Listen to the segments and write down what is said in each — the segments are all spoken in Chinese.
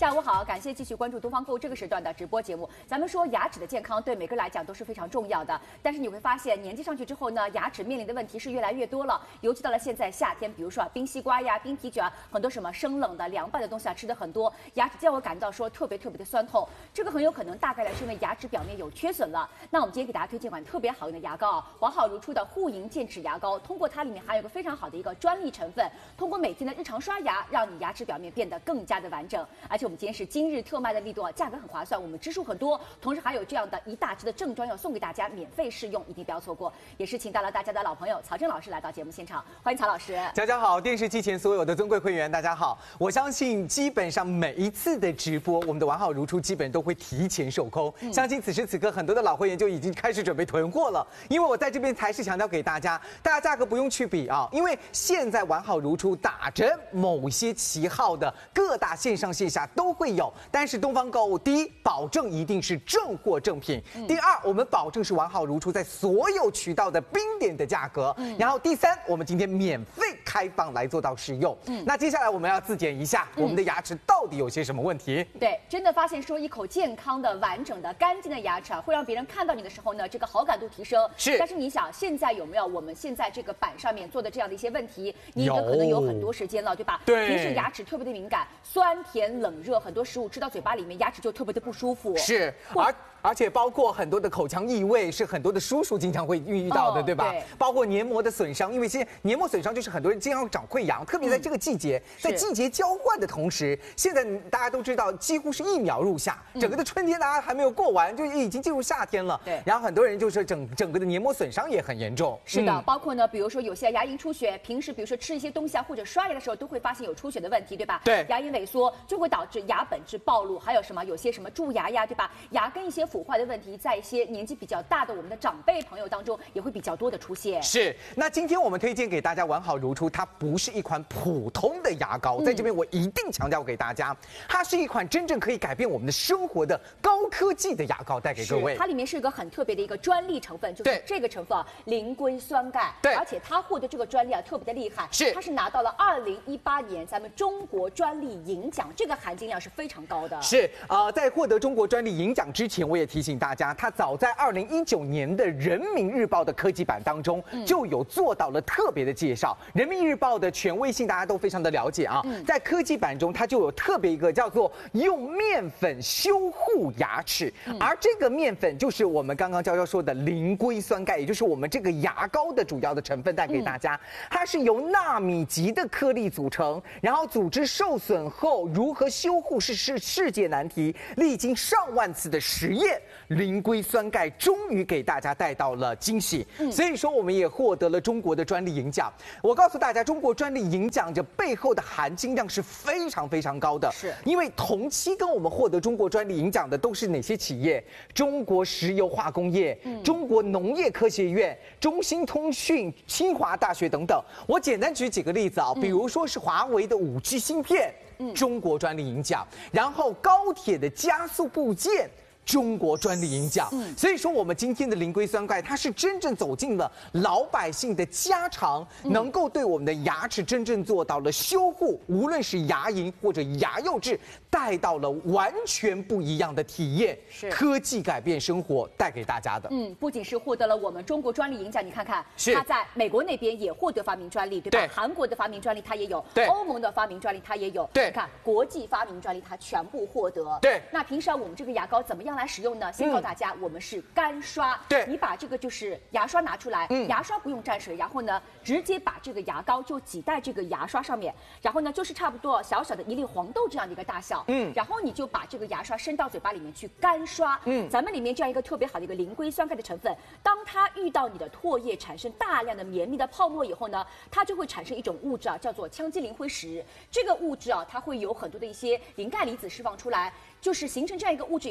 下午好，感谢继续关注东方购这个时段的直播节目。咱们说牙齿的健康对每个人来讲都是非常重要的，但是你会发现年纪上去之后呢，牙齿面临的问题是越来越多了。尤其到了现在夏天，比如说冰西瓜呀、冰啤酒啊，很多什么生冷的、凉拌的东西啊吃的很多，牙齿就会感到说特别的酸痛。这个很有可能大概率是因为牙齿表面有缺损了。那我们今天给大家推荐款特别好用的牙膏啊，完好如初的护龈健齿牙膏，通过它里面含有个非常好的一个专利成分，通过每天的日常刷牙，让你牙齿表面变得更加的完整。而且我们今天是今日特卖的力度啊，价格很划算，我们支数很多，同时还有这样的一大支的正装要送给大家，免费试用，一定不要错过。也是请到了大家的老朋友曹正老师来到节目现场，欢迎曹老师。 大家好，电视机前所有的尊贵会员，大家好。我相信基本上每一次的直播，我们的完好如初基本都会提前售空。相信此时此刻很多的老会员就已经开始准备囤货了，因为我在这边才是强调给大家价格不用去比啊，因为现在完好如初打着某些旗号的各大线上线下都会有，但是东方购物第一保证一定是正货正品，第二我们保证是完好如初在所有渠道的冰点的价格，然后第三我们今天免费开放来做到试用。那接下来我们要自检一下我们的牙齿到底有些什么问题。 对，真的发现说一口健康的、完整的、干净的牙齿啊，会让别人看到你的时候呢，这个好感度提升。 是， 但是你想现在有没有我们现在这个板上面做的这样的一些问题？你已经可能有很多时间了，对吧？ 对， 平时牙齿特别的敏感，酸甜冷热，很多食物吃到嘴巴里面，牙齿就特别的不舒服。 是，而且包括很多的口腔异味，是很多的叔叔经常会遇到的，对吧？ 对， 包括黏膜的损伤，因为现在黏膜损伤就是很多人经常长溃疡，特别在这个季节，在季节交换的同时，现在大家都知道，几乎是1秒入夏，整个的春天大家还没有过完，就已经进入夏天了。 对， 然后很多人就是整个的黏膜损伤也很严重。 是的，包括呢，比如说有些牙龈出血，平时比如说吃一些东西啊，或者刷牙的时候都会发现有出血的问题，对吧？ 对， 牙龈萎缩就会导致牙本质暴露，还有什么有些什么蛀牙呀，对吧？牙根一些腐坏的问题，在一些年纪比较大的我们的长辈朋友当中也会比较多的出现。 是，那今天我们推荐给大家完好如初，它不是一款普通的牙膏，在这边我一定强调给大家，它是一款真正可以改变我们的生活的高科技的牙膏，带给各位。 它里面是一个很特别的一个专利成分，就是这个成分啊，磷硅酸钙。 对， 而且它获得这个专利啊特别的厉害，它是拿到了2018年咱们中国专利银奖，这个含金量是非常高的。 是在获得中国专利银奖之前，我也提醒大家，它早在2019年的《人民日报》的科技版当中就有做到了特别的介绍。人民日报的权威性大家都非常的了解啊，在科技版中它就有特别一个叫做用面粉修护牙齿，而这个面粉就是我们刚刚娇娇说的磷硅酸钙，也就是我们这个牙膏的主要的成分带给大家。它是由纳米级的颗粒组成，然后组织受损后如何修护是世界难题，历经上万次的实验，磷硅酸钙终于给大家带到了惊喜。所以说我们也获得了中国的专利银奖。我告诉大家，中国专利银奖这背后的含金量是非常高的，是因为同期跟我们获得中国专利银奖的都是哪些企业？中国石油化工业、中国农业科学院、中兴通讯、清华大学等等。我简单举几个例子啊，比如说是华为的5G 芯片，中国专利银奖，然后高铁的加速部件，中国专利银奖。所以说我们今天的磷硅酸钙，它是真正走进了老百姓的家常，能够对我们的牙齿真正做到了修护，无论是牙龈或者牙釉质，带到了完全不一样的体验。是科技改变生活带给大家的。不仅是获得了我们中国专利银奖，你看看，它在美国那边也获得发明专利，对吧？对，韩国的发明专利它也有，对，欧盟的发明专利它也有，对，你看国际发明专利它全部获得。对，那平时我们这个牙膏怎么样来使用呢？先告诉大家，我们是干刷。对，你把这个就是牙刷拿出来，牙刷不用蘸水，然后呢，直接把这个牙膏就挤在这个牙刷上面，然后呢，就是差不多小小的一粒黄豆这样的一个大小，然后你就把这个牙刷伸到嘴巴里面去干刷，咱们里面这样一个特别好的一个磷硅酸钙的成分，当它遇到你的唾液产生大量的绵密的泡沫以后呢，它就会产生一种物质啊，叫做羟基磷灰石。这个物质啊，它会有很多的一些磷钙离子释放出来，就是形成这样一个物质以后呢，它跟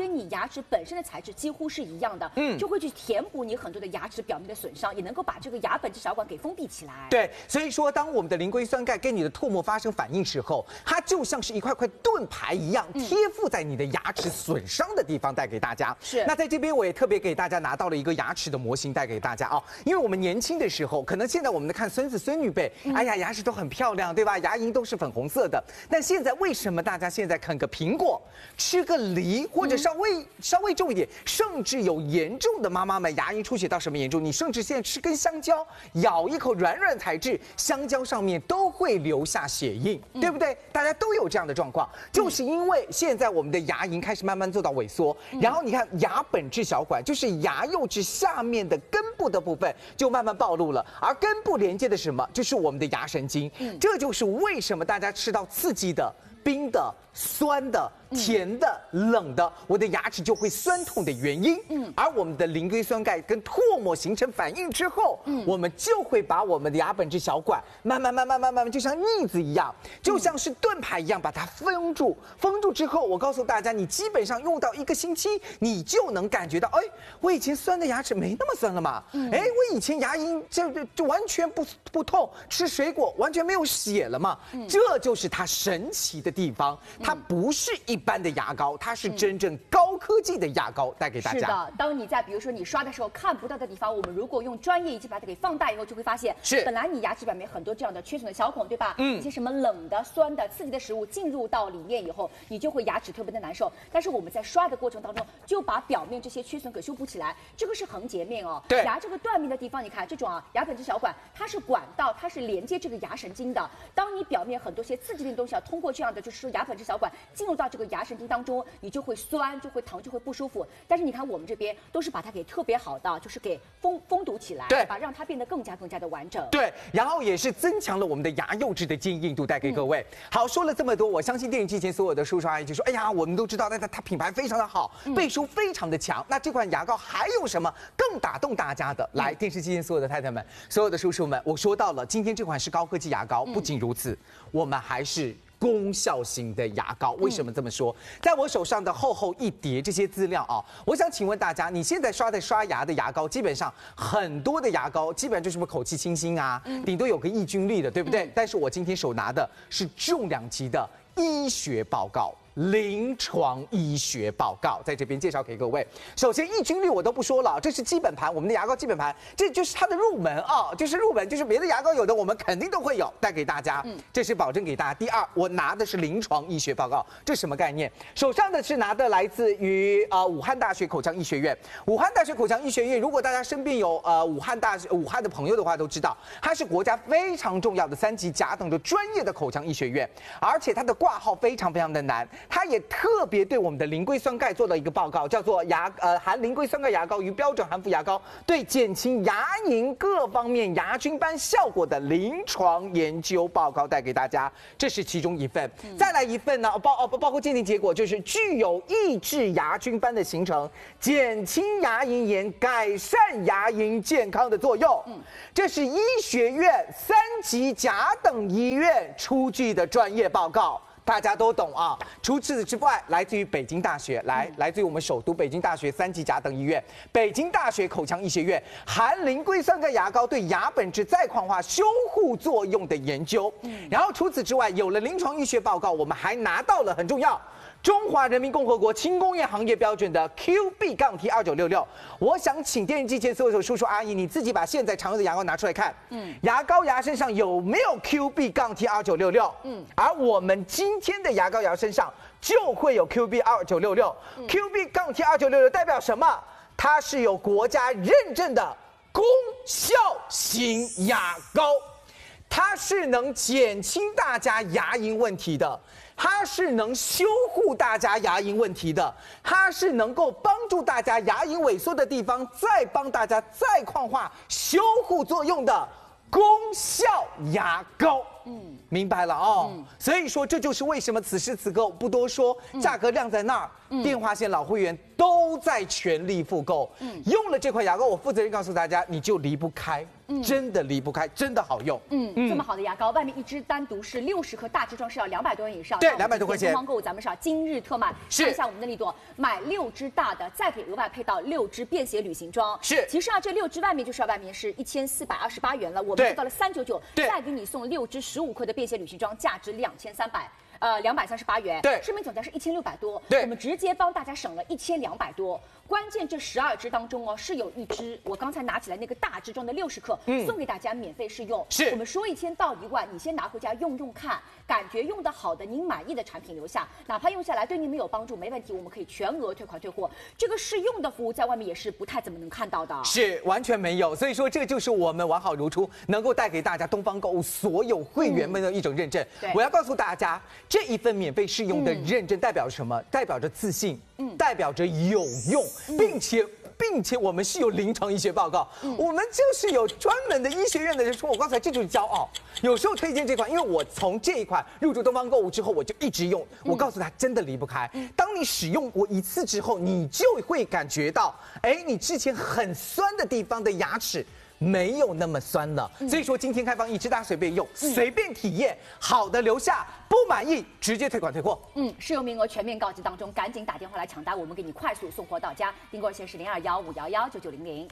跟你牙齿本身的材质几乎是一样的，就会去填补你很多的牙齿表面的损伤，也能够把这个牙本质小管给封闭起来。 对，所以说当我们的磷硅酸钙跟你的唾沫发生反应时候，它就像是一块块盾牌一样贴附在你的牙齿损伤的地方，带给大家。 是。 那在这边我也特别给大家拿到了一个牙齿的模型带给大家啊，因为我们年轻的时候，可能现在我们看孙子孙女辈，哎呀，牙齿都很漂亮，对吧？牙龈都是粉红色的。但现在为什么大家现在啃个苹果，吃个梨，或者稍微重一点，甚至有严重的妈妈们牙龈出血到什么严重？你甚至现在吃根香蕉，咬一口软软材质，香蕉上面都会留下血印，对不对？大家都有这样的状况，就是因为现在我们的牙龈开始慢慢做到萎缩，然后你看牙本质小管，就是牙釉质下面的根部的部分就慢慢暴露了，而根部连接的是什么？就是我们的牙神经，这就是为什么大家吃到刺激的、冰的、酸的、甜的、冷的，我的牙齿就会酸痛的原因。而我们的磷硅酸钙跟唾沫形成反应之后，我们就会把我们的牙本质小管慢慢，就像腻子一样，就像是盾牌一样把它封住。封住之后，我告诉大家，你基本上用到1个星期，你就能感觉到，哎，我以前酸的牙齿没那么酸了嘛。哎，我以前牙龈就完全不痛，吃水果完全没有血了嘛。这就是它神奇的地方，它不是一般的牙膏，它是真正高科技的牙膏，带给大家。 是的，当你在比如说你刷的时候看不到的地方，我们如果用专业仪器把它给放大以后，就会发现，本来你牙齿表面很多这样的缺损的小孔，对吧？一些什么冷的、酸的、刺激的食物进入到里面以后，你就会牙齿特别的难受。但是我们在刷的过程当中，就把表面这些缺损给修补起来。这个是横截面哦， 对， 牙这个断面的地方，你看这种牙本质小管，它是管道，它是连接这个牙神经的。当你表面很多些刺激性的东西通过这样的就是说牙本质小管进入到这个牙神经当中，你就会酸，就会疼，就会不舒服。但是你看我们这边都是把它给特别好的，就是给封堵起来， 对吧？让它变得更加的完整。 对，然后也是增强了我们的牙釉质的坚硬度，带给各位。好，说了这么多，我相信电影机前所有的叔叔阿姨就说，哎呀，我们都知道，但它品牌非常的好，背书非常的强。那这款牙膏还有什么更打动大家的？来，电视机前所有的太太们，所有的叔叔们，我说到了，今天这款是高科技牙膏，不仅如此，我们还是功效型的牙膏。为什么这么说？在我手上的厚一叠这些资料啊，我想请问大家，你现在刷牙的牙膏，基本上很多的牙膏基本上就是什么口气清新啊，顶多有个抑菌力的，对不对？但是我今天手拿的是重量级的医学报告。临床医学报告在这边介绍给各位。首先，抑菌率我都不说了，这是基本盘，我们的牙膏基本盘，这就是它的入门啊，就是入门，就是别的牙膏有的我们肯定都会有，带给大家，这是保证给大家。第二，我拿的是临床医学报告，这什么概念？手上的是拿的来自于武汉大学口腔医学院。武汉大学口腔医学院，如果大家身边有武汉的朋友的话，都知道它是国家非常重要的3级甲等的专业的口腔医学院，而且它的挂号非常的难。它也特别对我们的磷硅酸钙做了一个报告，叫做含磷硅酸钙牙膏与标准含氟牙膏对减轻牙龈各方面牙菌斑效果的临床研究报告，带给大家。这是其中一份，再来一份呢，包括鉴定结果，就是具有抑制牙菌斑的形成，减轻牙龈炎，改善牙龈健康的作用。这是医学院3级甲等医院出具的专业报告。大家都懂啊。除此之外，来自于北京大学，来自于我们首都北京大学3级甲等医院，北京大学口腔医学院含磷硅酸钙牙膏对牙本质再矿化修护作用的研究。然后除此之外，有了临床医学报告，我们还拿到了很重要。中华人民共和国轻工业行业标准的 QB-T2966，我想请电视机前所有的叔叔阿姨，你自己把现在常用的牙膏拿出来看，牙膏牙身上有没有 QB-T2966？而我们今天的牙膏牙身上就会有 QB-T2966。QB-T2966代表什么？它是有国家认证的功效型牙膏，它是能减轻大家牙龈问题的。它是能修护大家牙龈问题的，它是能够帮助大家牙龈萎缩的地方再帮大家再矿化修护作用的功效牙膏。明白了哦。所以说这就是为什么此时此刻不多说，价格亮在那儿，电话线老会员都在全力复购。用了这款牙膏，我负责任告诉大家，你就离不开。 真的离不开，真的好用。 这么好的牙膏，外面一支单独是60克，大支装是要200多元以上。 对，200多块钱。 东方购物咱们是要今日特卖，看一下我们的力度，买6支大的，再可以额外配到6支便携旅行装。 是， 其实啊，这6支外面是1428元了，我们到了399，再给你送6支15克的便携旅行装，价值238元， 对， 市面总价是1600多， 对， 我们直接帮大家省了1200多。关键这12支当中哦，是有1支我刚才拿起来那个大支装的60克，送给大家免费试用。 是， 我们说1000到1万，你先拿回家用用看，感觉用得好的，您满意的产品留下，哪怕用下来对您没有帮助，没问题，我们可以全额退款退货。这个试用的服务在外面也是不太怎么能看到的， 是完全没有。所以说，这就是我们完好如初能够带给大家东方购物所有会员们的一种认证。我要告诉大家，这一份免费试用的认证代表什么？代表着自信，代表着有用，并且我们是有临床医学报告，我们就是有专门的医学院的人说，我刚才这就是骄傲。有时候推荐这款，因为我从这一款入驻东方购物之后，我就一直用。我告诉他，真的离不开。当你使用过1次之后，你就会感觉到，你之前很酸的地方的牙齿没有那么酸了。所以说今天开放1支，大家随便用，随便体验，好的留下，不满意直接退款退货。 试用名额全面告急当中，赶紧打电话来抢单，我们给你快速送货到家。订购热线是0215119900。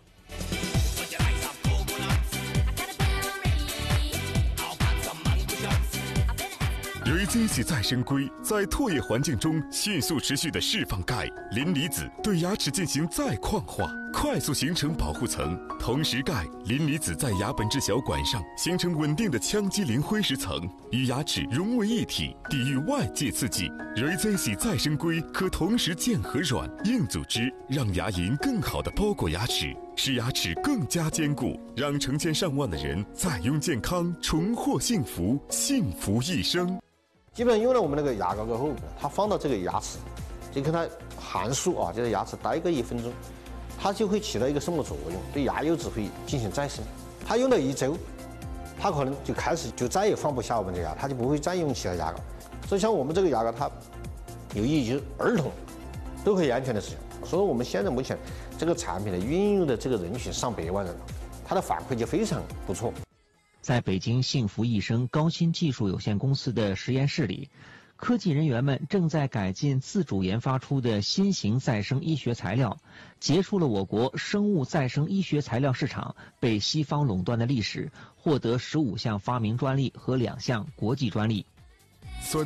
瑞 Z 再生硅在唾液环境中迅速持续的释放钙、磷离子，对牙齿进行再矿化，快速形成保护层。同时，钙、磷离子在牙本质小管上形成稳定的羟基磷灰石层，与牙齿融为一体，抵御外界刺激。瑞 Z 再生硅可同时键合软、硬组织，让牙龈更好地包裹牙齿，使牙齿更加坚固，让成千上万的人再拥健康，重获幸福，幸福一生。 基本上用了我们那个牙膏过后，它放到这个牙齿，就跟它含漱啊，就在牙齿待个1分钟，它就会起到一个什么作用？对牙釉质会进行再生。它用了1周，它可能就开始就再也放不下我们的牙，它就不会再用其他牙膏。所以像我们这个牙膏，它有益于儿童都可以安全的使用。所以我们现在目前这个产品的运用的这个人群上百万人了，它的反馈就非常不错。 在北京幸福益生高新技术有限公司的实验室里，科技人员们正在改进自主研发出的新型再生医学材料，结束了我国生物再生医学材料市场被西方垄断的历史，获得15项发明专利和2项国际专利。 酸。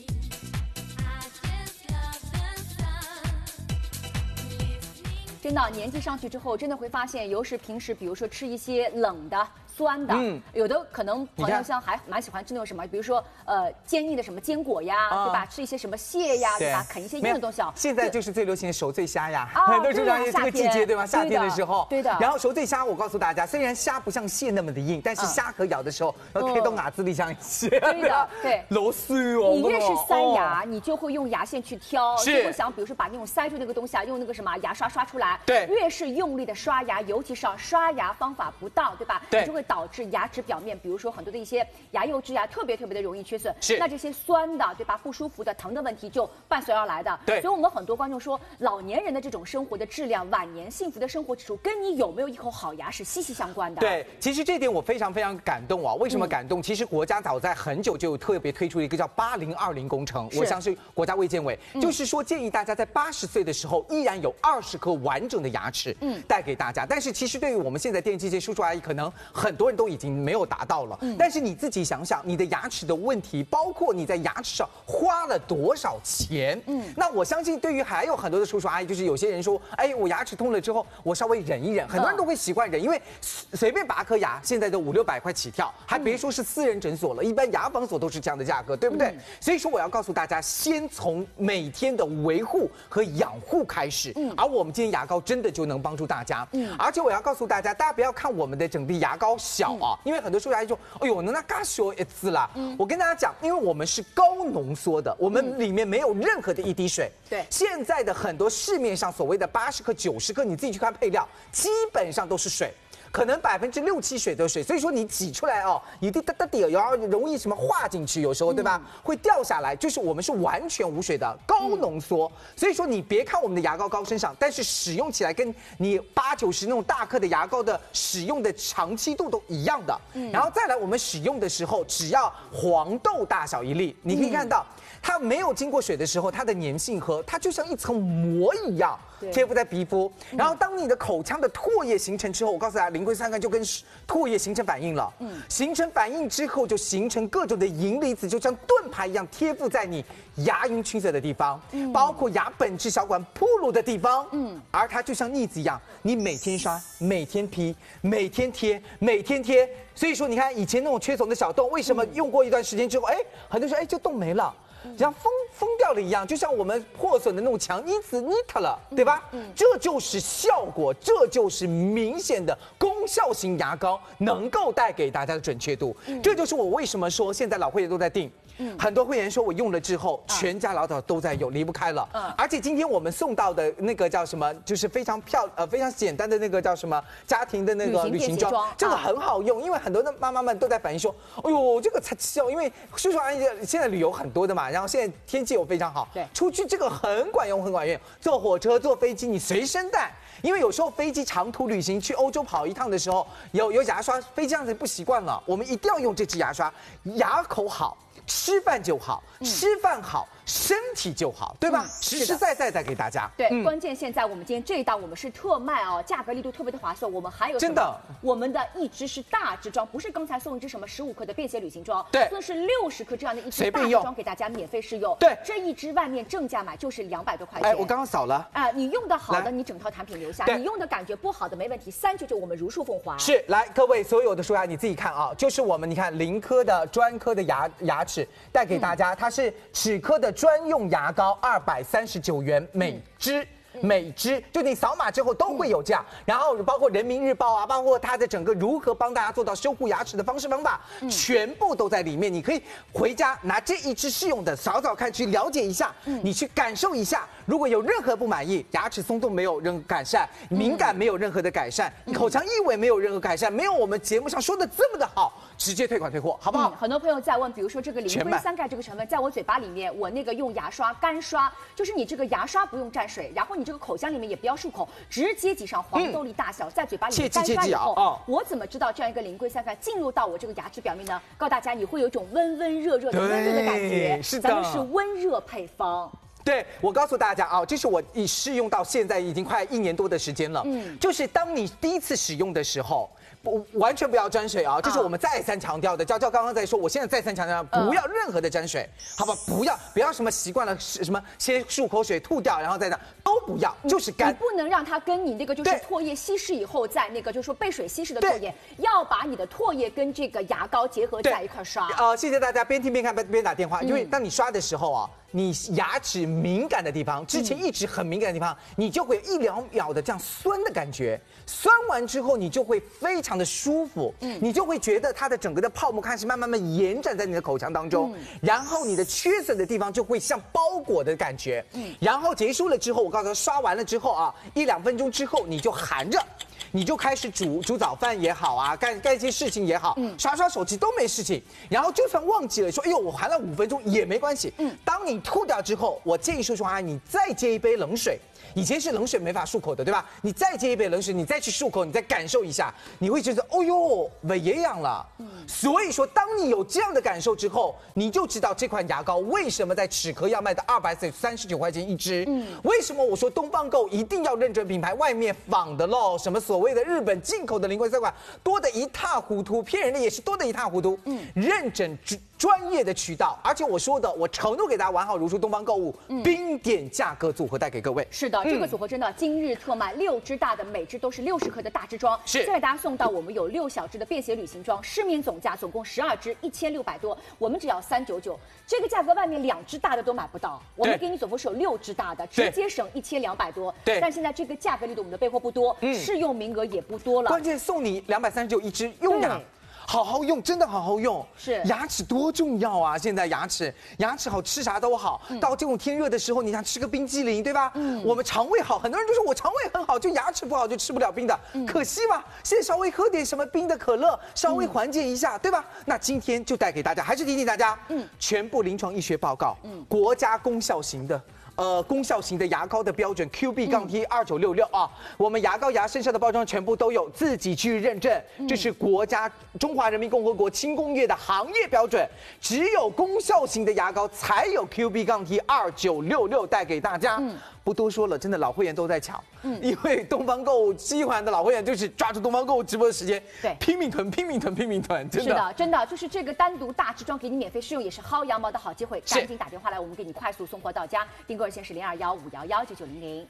真的，年纪上去之后，真的会发现，尤其平时，比如说吃一些冷的、酸的，有的可能朋友像还蛮喜欢吃那种什么，比如说坚硬的什么坚果呀，对吧？吃一些什么蟹呀，对吧？啃一些硬的东西啊。 现在就是最流行的熟醉虾呀，很多就这个季节对吗？夏天的时候， 对的。 然后熟醉虾，我告诉大家，虽然虾不像蟹那么的硬，但是虾壳咬的时候，可以到牙子里像一些。 对的，对。 螺丝哦。 你越是塞牙，你就会用牙线去挑，就会想，比如说把那种塞住那个东西啊，用那个什么牙刷刷出来。 对。 越是用力的刷牙，尤其是刷牙方法不当，对吧？ 对。 就会导致牙齿表面，比如说很多的一些牙釉质呀，特别的容易缺损。 是。 那这些酸的，对吧？不舒服的、疼的问题就伴随而来的。 对。 所以我们很多观众说，老年人的这种生活的质量、晚年幸福的生活指数，跟你有没有一口好牙是息息相关的。 对，其实这点我非常感动啊！为什么感动？其实国家早在很久就特别推出一个叫8020工程，我相信国家卫健委，就是说建议大家在80岁的时候依然有20颗完整的牙齿，带给大家。但是其实对于我们现在电器界叔叔阿姨，可能很多人都已经没有达到了。但是你自己想想，你的牙齿的问题，包括你在牙齿上花了多少钱？那我相信对于还有很多的叔叔阿姨，就是有些人说，我牙齿痛了之后，我稍微忍一忍，很多人都会习惯忍，因为随便拔颗牙现在都500-600块起跳，还别说是私人诊所了，一般牙防所都是这样的价格，对不对？所以说我要告诉大家，先从每天的维护和养护开始，而我们今天牙膏真的就能帮助大家。而且我要告诉大家，大家不要看我们的整地牙膏小啊，因为很多叔叔阿姨说，哎呦，那嘎小一次啦。我跟大家讲，因为我们是高浓缩的，我们里面没有任何的一滴水。 对， 现在的很多市面上所谓的80克、90克，你自己去看配料，基本上都是水。 可能6%、7%水的水，所以说你挤出来哦，一滴哒哒滴，然后容易什么化进去，有时候对吧？会掉下来，就是我们是完全无水的高浓缩，所以说你别看我们的牙膏高身上，但是使用起来跟你8、90那种大颗的牙膏的使用的长期度都一样的。然后再来，我们使用的时候只要黄豆大小1粒，你可以看到。它没有经过水的时候，它的粘性和它就像一层膜一样贴附在皮肤。然后当你的口腔的唾液形成之后，我告诉大家，磷硅酸钙就跟唾液形成反应了。形成反应之后就形成各种的银离子，就像盾牌一样贴附在你牙龈群色的地方，包括牙本质小管铺路的地方。而它就像腻子一样，你每天刷，每天批，每天贴，每天贴。所以说，你看以前那种缺损的小洞，为什么用过一段时间之后，哎，很多人说，哎，这洞没了。像封掉了一样，就像我们破损的那种墙，因此腻它了，对吧？这就是效果，这就是明显的功效型牙膏能够带给大家的准确度。这就是我为什么说现在老会员都在订。很多会员说我用了之后，全家老小都在用，离不开了。而且今天我们送到的那个叫什么，就是非常非常简单的那个叫什么家庭的那个旅行装，这个很好用，因为很多的妈妈们都在反映说，哎呦，这个才笑，因为叔叔阿姨现在旅游很多的嘛，然后现在天气又非常好，对，出去这个很管用，很管用。坐火车、坐飞机，你随身带。因为有时候飞机长途旅行去欧洲跑一趟的时候，有牙刷，飞机上子不习惯了，我们一定要用这支牙刷，牙口好。吃饭就好，吃饭好，身体就好，对吧？实实在在带给大家。 对，关键现在我们今天这一档我们是特卖哦，价格力度特别的划算。我们还有真的， 我们的一支是大支装，不是刚才送一支什么15克的便携旅行装， 对， 这是60克这样的一支大支装给大家免费试用。 对， 这一支外面正价买就是200多块钱。 哎，我刚刚扫了。 啊，你用的好的，你整套产品留下；你用的感觉不好的，没问题，399我们如数奉还。 是，来各位所有的书牙你自己看啊，就是我们你看0颗的专科的牙齿带给大家。它是齿科的专用牙膏，239元每支。每支就你扫码之后都会有这样，然后包括人民日报啊，包括它的整个如何帮大家做到修护牙齿的方式方法，全部都在里面。你可以回家拿这一支试用的扫扫看，去了解一下，你去感受一下。如果有任何不满意，牙齿松动没有任何改善，敏感没有任何的改善，口腔异味没有任何改善，没有我们节目上说的这么的好，直接退款退货，好不好？ 很多朋友在问，比如说这个磷硅酸钙这个成分，在我嘴巴里面，我那个用牙刷干刷，就是你这个牙刷不用沾水，然后你这个口腔里面也不要漱口，直接挤上黄豆粒大小，在嘴巴里面干刷以后，我怎么知道这样一个磷硅酸钙进入到我这个牙齿表面呢？告诉大家，你会有一种温温热热的感觉， 是的， 咱们是温热配方。 对，我告诉大家啊，这是我试用到现在已经快1年多的时间了。就是当你第一次使用的时候，完全不要沾水啊！这是我们再三强调的。娇娇刚刚在说，我现在再三强调，不要任何的沾水，好吧？不要什么习惯了什么先漱口水吐掉，然后再这样都不要，就是干。 你不能让它跟你那个就是唾液稀释以后，再那个就是说被水稀释的唾液，要把你的唾液跟这个牙膏结合在一块刷。 谢谢大家，边听边看边打电话，因为当你刷的时候啊。你牙齿敏感的地方，之前一直很敏感的地方，你就会有1、2秒的这样酸的感觉，酸完之后你就会非常的舒服，你就会觉得它的整个的泡沫开始慢慢延展在你的口腔当中，然后你的缺损的地方就会像包裹的感觉，然后结束了之后，我告诉他刷完了之后啊，1、2分钟之后你就含着。你就开始煮早饭也好啊，干一些事情也好，刷手机都没事情。然后就算忘记了说，哎呦，我含了5分钟也没关系。当你吐掉之后，我建议叔叔阿姨你再接一杯冷水。以前是冷水没法漱口的，对吧？你再接一杯冷水，你再去漱口，你再感受一下，你会觉得，哦呦，胃也痒了。所以说，当你有这样的感受之后，你就知道这款牙膏为什么在齿科要卖的239块钱一支。为什么我说东方购一定要认准品牌，外面仿的喽？什么所谓的日本进口的磷硅酸钙多得一塌糊涂，骗人的也是多得一塌糊涂。认准专业的渠道，而且我说的，我承诺给大家完好如初，东方购物冰点价格组合带给各位。 是的，这个组合真的今日特卖，6支大的，每支都是60克的大支装， 是再给大家送到我们有6小支的便携旅行装，市面总价总共12支1600多，我们只要399，这个价格外面2支大的都买不到，我们给你总共是有6支大的，直接省1200多。 对， 但现在这个价格力度我们的备货不多，试用名额也不多了， 关键送你239一支，用呀。 好好用，真的好好用。 是牙齿多重要啊！现在牙齿好，吃啥都好。到这种天热的时候，你想吃个冰激凌，对吧？我们肠胃好，很多人都说我肠胃很好，就牙齿不好就吃不了冰的，可惜吧？现在稍微喝点什么冰的可乐，稍微缓解一下，对吧？那今天就带给大家，还是提醒大家，全部临床医学报告，国家功效型的。功效型的牙膏的标准 QB-T2966啊，我们牙膏牙身上的包装全部都有自己去认证，这是国家中华人民共和国轻工业的行业标准，只有功效型的牙膏才有 QB-T2966带给大家。不多说了，真的老会员都在抢，因为东方购物7环的老会员就是抓住东方购物直播的时间， 对， 拼命囤，真的是的，真的就是这个单独大支装给你免费试用，也是薅羊毛的好机会，赶紧打电话来，我们给你快速送货到家，订购热线是0215119900。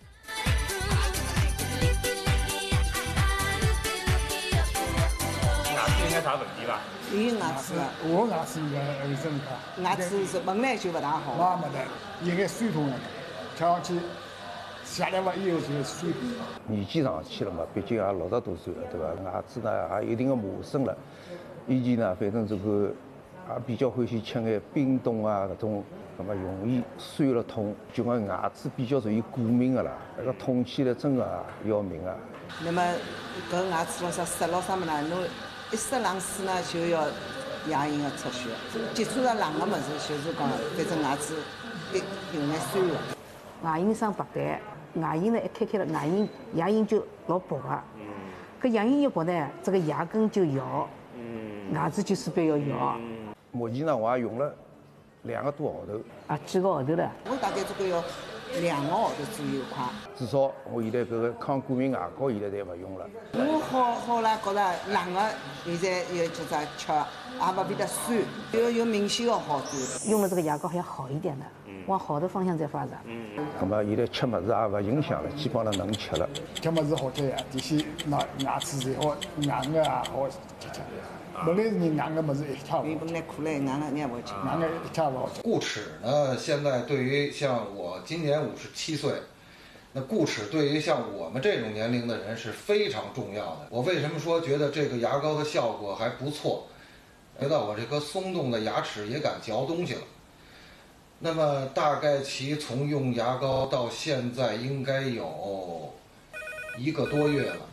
牙齿应该啥问题吧？ 有牙齿， 我牙齿应该卫生好。 牙齿是本来就不大好。 那没得，应该水痛了，瞧上去下来完以后就是水痛。 年纪上去了嘛，毕竟也60多岁了，对吧？牙齿呢也有一定的磨损了。以前呢，反正这个也比较欢喜吃眼冰冻啊搿种，那么容易酸了痛，就讲牙齿比较属于过敏的啦。那个痛起来真的要命啊！ 那么搿牙齿咯啥塞咯啥么呢？侬一塞冷水呢，就要牙龈的出血。接触到冷的物事，就是讲，反正牙齿有眼酸了。 牙龈生白带，牙龈呢一开了，牙龈就老薄啊。搿牙龈一薄呢，这个牙根就摇，牙齿就势必要摇。 目前呢，我也用了2个多号头。 啊，几个号头了？ 我大概这个要2个号头左右快。 至少我现在搿个抗过敏牙膏现在侪勿用了。 我好了，觉着冷的现在又叫啥吃，也勿变得酸，要有明显的好转。 用了这个牙膏还要好一点的，往好的方向在发展。 那么现在吃物事也勿影响了，基本上能吃了。 吃物事好吃呀，这些牙齿才好，硬的也好吃。本来是你硬的物事一塌糊涂。 本来苦了，硬的你也不吃。 硬的一塌糊涂。 固齿呢，现在对于像我今年57岁，那固齿对于像我们这种年龄的人是非常重要的。我为什么说觉得这个牙膏的效果还不错？觉得我这颗松动的牙齿也敢嚼东西了。那么大概其从用牙膏到现在应该有1个多月了。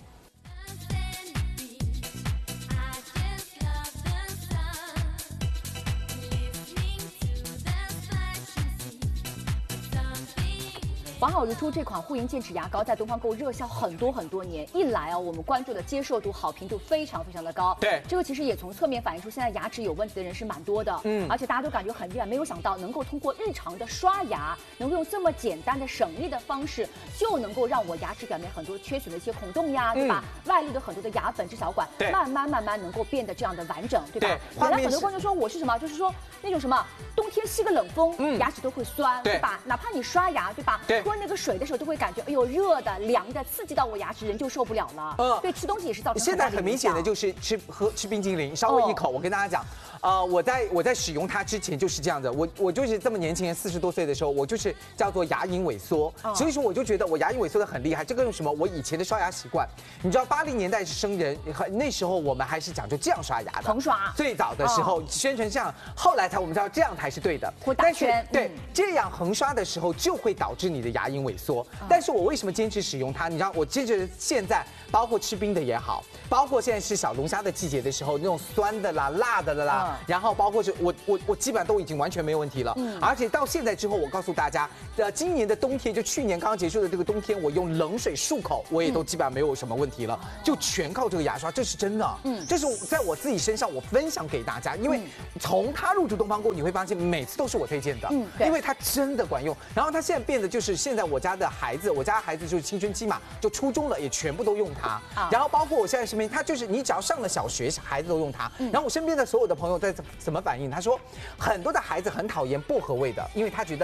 完好如初这款护龈健齿牙膏在东方购物热销很多年，一来我们关注的接受度、好评度非常的高。 对， 这个其实也从侧面反映出现在牙齿有问题的人是蛮多的。而且大家都感觉很意外，没有想到能够通过日常的刷牙，能够用这么简单的省力的方式，就能够让我牙齿表面很多缺损的一些孔洞呀，对吧？外露的很多的牙粉、支小管，慢慢能够变得这样的完整，对吧？本来很多观众说我是什么，就是说那种什么冬天吸个冷风，牙齿都会酸，对吧？哪怕你刷牙，对吧？对。喝那个水的时候都会感觉，哎呦，热的、凉的，刺激到我牙齿，人就受不了了。对，吃东西也是造成。 现在很明显的就是吃冰激凌，稍微一口，我跟大家讲。我在使用它之前就是这样的，我就是这么年轻人，40多岁的时候，我就是叫做牙龈萎缩，所以说我就觉得我牙龈萎缩的很厉害。这个用什么？我以前的刷牙习惯，你知道80年代是生人，那时候我们还是讲究这样刷牙的， 横刷。 最早的时候宣传这样，后来我们知道这样才是对的。 但是对这样横刷的时候就会导致你的牙龈萎缩。但是我为什么坚持使用它？你知道，我坚持现在包括吃冰的也好，包括现在是小龙虾的季节的时候，那种酸的啦、辣的啦，然后包括是我基本上都已经完全没有问题了。而且到现在之后，我告诉大家，今年的冬天，就去年刚刚结束的这个冬天，我用冷水漱口，我也都基本上没有什么问题了，就全靠这个牙刷，这是真的。这是在我自己身上我分享给大家，因为从它入驻东方购物，你会发现每次都是我推荐的，因为它真的管用。然后它现在变得就是现在我家孩子就是青春期嘛，就初中了也全部都用它。然后包括我现在身边，他就是你只要上了小学，孩子都用它。然后我身边的所有的朋友在怎么反应？他说很多的孩子很讨厌薄荷味的，因为他觉得辣。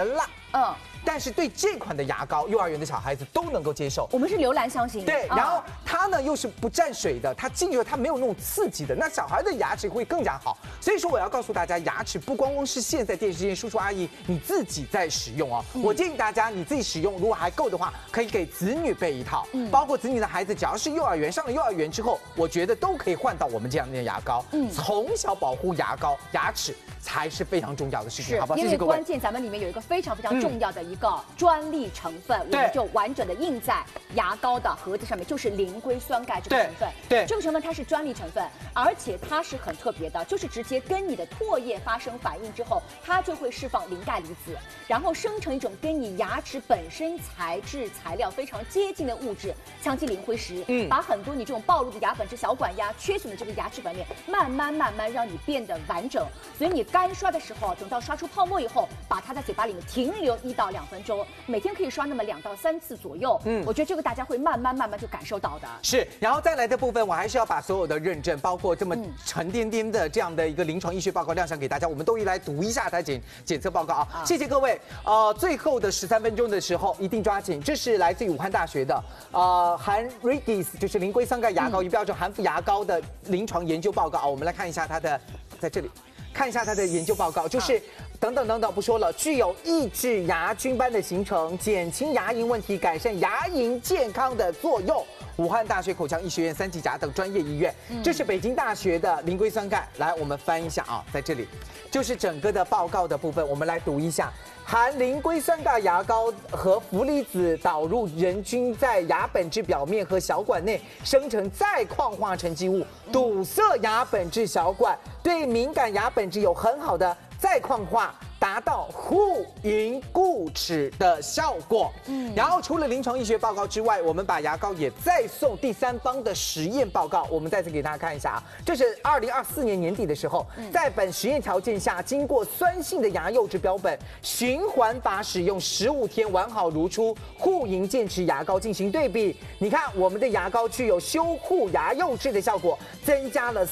但是对这款的牙膏，幼儿园的小孩子都能够接受。 我们是刘兰相信。 对，然后它呢又是不沾水的，它进去后它没有那种刺激的，那小孩的牙齿会更加好。所以说我要告诉大家，牙齿不光是现在电视机叔叔阿姨你自己在使用哦，我建议大家你自己使用，如果还够的话，可以给子女备一套，包括子女的孩子，只要是幼儿园上了幼儿园之后，我觉得都可以换到我们这样的牙膏。从小保护牙齿才是非常重要的事情，好不好？ 因为关键咱们里面有一个非常重要的一个专利成分，我们就完整的印在牙膏的盒子上面，就是磷硅酸钙这个成分。 对， 这个成分它是专利成分，而且它是很特别的，就是直接跟你的唾液发生反应之后，它就会释放磷钙离子，然后生成一种跟你牙齿本身材质材料非常接近的物质——羟基磷灰石，把很多你这种暴露的牙本质小管呀、缺损的这个牙齿表面，慢慢让你变得完整。所以你干刷的时候，等到刷出泡沫以后，把它在嘴巴里面停留1到2分钟，每天可以刷那么2到3次左右。我觉得这个大家会慢慢就感受到的。 是，然后再来的部分，我还是要把所有的认证，包括这么沉甸甸的这样的一个临床医学报告亮相给大家，我们都一来读一下它检测报告啊。谢谢各位。最后的13分钟的时候一定抓紧，这是来自于武汉大学的含 Regis 就是磷硅酸钙牙膏与标准含氟牙膏的临床研究报告啊。我们来看一下它的，在这里。看一下它的研究报告，就是等等不说了，具有抑制牙菌斑的形成、减轻牙龈问题、改善牙龈健康的作用。武汉大学口腔医学院3级甲等专业医院，这是北京大学的磷硅酸钙。来，我们翻一下啊，在这里就是整个的报告的部分，我们来读一下。含磷硅酸钙牙膏和氟离子导入人菌在牙本质表面和小管内生成再矿化沉积物，堵塞牙本质小管，对敏感牙本质有很好的再矿化，达到护龈固齿的效果。然后除了临床医学报告之外，我们把牙膏也再送第三方的实验报告。我们再次给大家看一下啊，这是2024年年底的时候，在本实验条件下，经过酸性的牙釉质标本循环法使用15天完好如初护龈健齿牙膏进行对比，你看我们的牙膏具有修护牙釉质的效果，增加了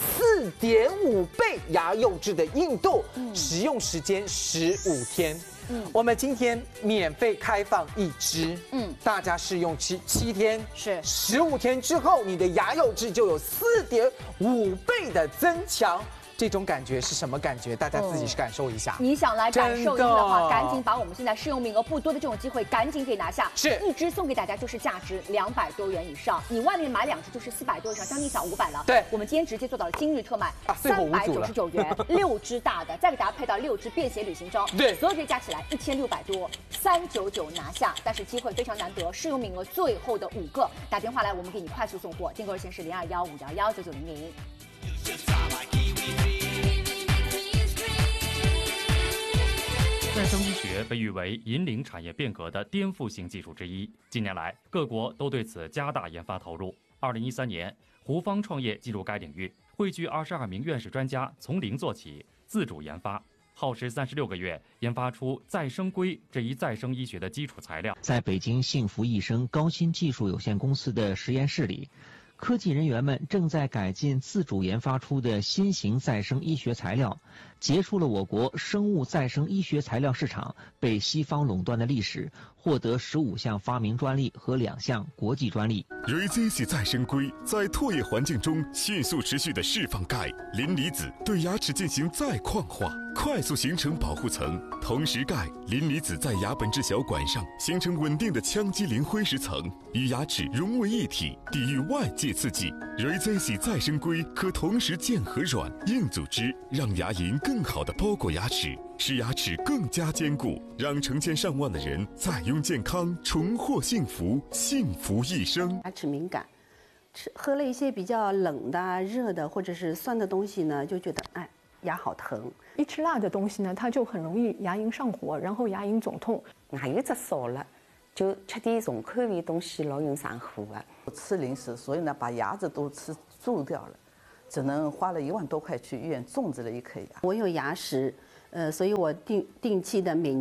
4.5倍牙釉质的硬度，使用时间15天。我们今天免费开放1支，大家试用7天，是15天之后，你的牙釉质就有4.5倍的增强。这种感觉是什么感觉？大家自己去感受一下。 你想来感受一下的话，赶紧把我们现在试用名额不多的这种机会赶紧给拿下。 是 1支送给大家就是价值200多元以上，你外面买2支就是400多以上，将近小500了。 对， 我们今天直接做到了今日特卖，399元6支大的，再给大家配到6支便携旅行装。 对， 所有这加起来1600多，399拿下。但是机会非常难得，试用名额最后的5个，打电话来我们给你快速送货，订购热线是0215119900。 再生医学被誉为引领产业变革的颠覆性技术之一。近年来，各国都对此加大研发投入。2013年，胡方创业进入该领域，汇聚22名院士专家，从零做起，自主研发，耗时36个月，研发出再生硅这一再生医学的基础材料。 在北京幸福益生高新技术有限公司的实验室里，科技人员们正在改进自主研发出的新型再生医学材料，结束了我国生物再生医学材料市场被西方垄断的历史，获得15项发明专利和2项国际专利。 Regis 再生硅在唾液环境中迅速持续地释放钙、磷离子，对牙齿进行再矿化，快速形成保护层。同时，钙、磷离子在牙本质小管上形成稳定的羟基磷灰石层，与牙齿融为一体，抵御外界刺激。Regis 再生硅可同时键合软硬组织，让牙龈更好地包裹牙齿，使牙齿更加坚固，让成千上万的人再拥健康，重获幸福，幸福一生。 牙齿敏感，喝了一些比较冷的、热的或者是酸的东西呢，就觉得牙好疼。 一吃辣的东西呢，它就很容易牙龈上火，然后牙龈肿痛。 牙釉质少了，就吃点重口味东西老容易上火啊。 吃零食，所以呢把牙子都吃蛀掉了，只能花了1万多块去医院种植了一颗牙。 我有牙石，所以我定期的每